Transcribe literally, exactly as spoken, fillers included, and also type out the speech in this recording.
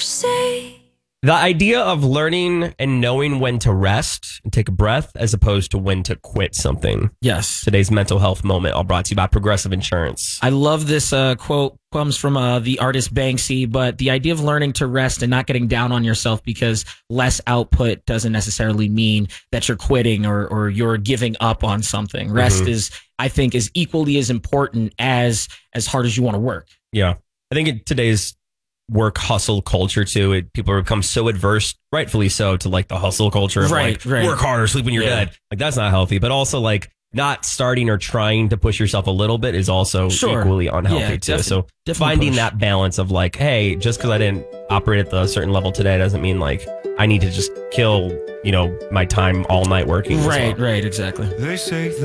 say. The idea of learning and knowing when to rest and take a breath as opposed to when to quit something. Yes. Today's mental health moment, all brought to you by Progressive Insurance. I love this uh, quote, comes from uh, the artist Banksy, but the idea of learning to rest and not getting down on yourself because less output doesn't necessarily mean that you're quitting or, or you're giving up on something. Rest Mm-hmm. is, I think, is equally as important as as hard as you want to work. Yeah. I think in today's work hustle culture too, it, people have become so adverse, rightfully so, to like the hustle culture of Right, like right. work harder, sleep when you're Yeah. dead. Like that's not healthy, but also like not starting or trying to push yourself a little bit is also Sure. equally unhealthy Yeah, too. defi- So definitely finding push. that balance of like, hey, just because I didn't operate at the certain level today doesn't mean like I need to just kill, you know, my time all night working. as Right, well. right, exactly. They say